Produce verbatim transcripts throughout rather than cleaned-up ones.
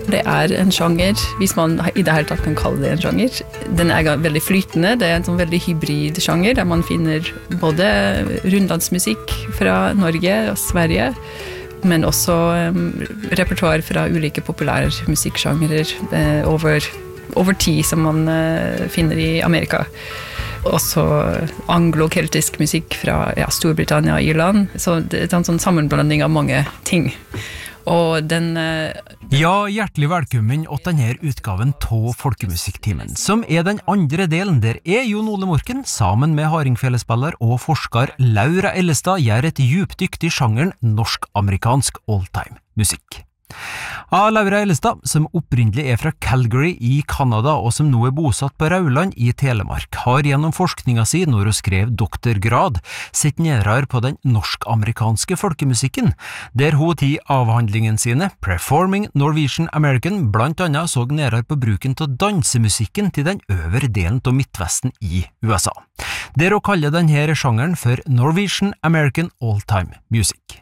Det er en sjanger, hvis man i det hele tatt kan kalle det en sjanger. Den er veldig flytende, det er en sånn veldig hybrid sjanger, der man finner både rundlandsmusikk fra Norge og Sverige, men også um, repertoar fra ulike populære musikksjangere uh, over, over tid som man uh, finner i Amerika. Også anglo-keltisk musikk fra ja, Storbritannia og Irland, så det er en sånn sammenblanding av mange ting. Og den uh, Ja, hjertelig velkommen til denne utgaven av Folkemusikktimen, som er den andre delen der er Jon Ole Morken, sammen med hardingfjelespiller og forsker Laura Ellestad, gjør et djupdykk i sjangeren norsk-amerikansk oldtime musikk. Av Laura Ellestad, som opprinnelig er fra Calgary i Kanada og som nå er bosatt på Rauland i Telemark, har gjennom forskninga si når hun skrev doktorgrad sett nærere på den norsk-amerikanske folkemusikken, der hun til avhandlingen sine, Performing Norwegian American, blant annet så nærere på bruken til dansemusikken til den øvre delen av Midtvesten i U S A, der hun kaller denne sjangeren for Norwegian American Oldtime Music.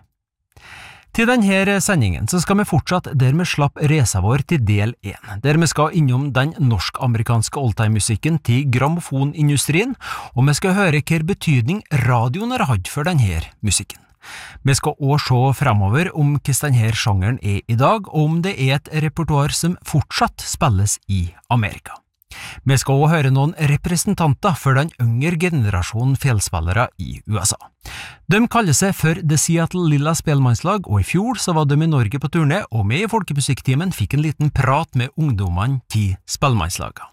Til denne sendingen så skal vi fortsatt der vi slapp resa vår til del én, der vi skal innom den norsk-amerikanske oldtime-musikken til grammofonindustrien, og vi skal høre hva betydning radioen har hatt for denne musikken. Vi skal også se fremover om hvordan denne sjangeren er i dag, og om det er et repertoar som fortsatt spilles i Amerika. Vi skal også høre noen representanter for den yngre generasjonen fjellspillere i U S A. De kaller seg for The Seattle Lilla Spelmannslag, og i fjor så var de i Norge på turné, og vi i Folkemusikktimen fikk en liten prat med ungdommene til spelmannslaget.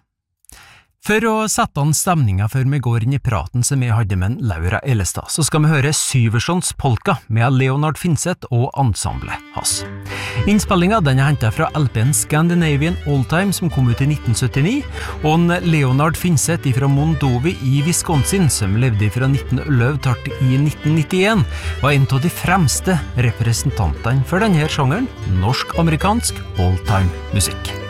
For å sette an stemninga før vi går inn i praten som vi hadde med Laura Ellestad, så skal vi høre Syversons polka med Leonard Finseth og ensemblet hans. Innspillinga den er hentet fra L P-en Scandinavian Oldtime som kom ut i nitten syttini, og Leonard Finseth fra Mondovi i Wisconsin, som levde fra nitten elleve til i nitten nittien, var en av de fremste representantene for denne sjangeren, norsk-amerikansk oldtime musikk.